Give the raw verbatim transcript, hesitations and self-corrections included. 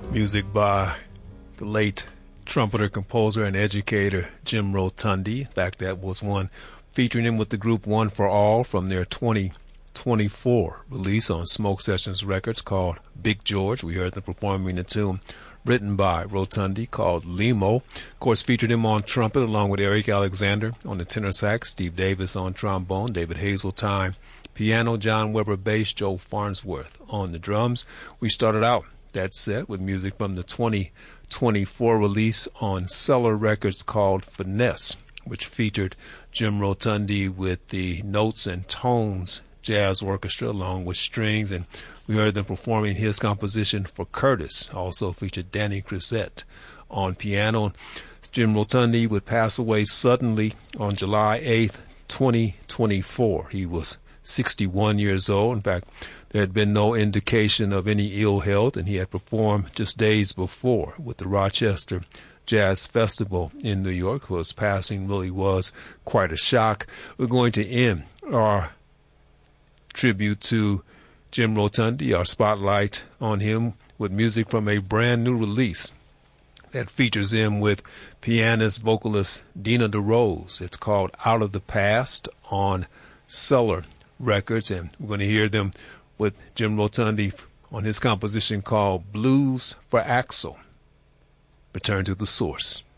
Music by the late trumpeter, composer, and educator Jim Rotundi. In fact, that was one featuring him with the group One for All from their twenty twenty-four release on Smoke Sessions Records called Big George. We heard them performing a tune written by Rotundi called Limo. Of course, featured him on trumpet along with Eric Alexander on the tenor sax, Steve Davis on trombone, David Hazeltine piano, John Weber bass, Joe Farnsworth on the drums. We started out that set with music from the twenty twenty-four release on Cellar Records called Finesse, which featured Jim Rotundi with the Notes and Tones Jazz Orchestra along with strings, and we heard them performing his composition for Curtis. Also featured Danny Crisette on piano. Jim Rotundi would pass away suddenly on July eighth, twenty twenty-four. He was sixty-one years old. In fact, there had been no indication of any ill health, and he had performed just days before with the Rochester Jazz Festival in New York. His passing really was quite a shock. We're going to end our tribute to Jim Rotundi, our spotlight on him, with music from a brand new release that features him with pianist, vocalist Dina DeRose. It's called Out of the Past on Cellar Records, and we're going to hear them with Jim Rotundi on his composition called Blues for Axel. Return to the Source.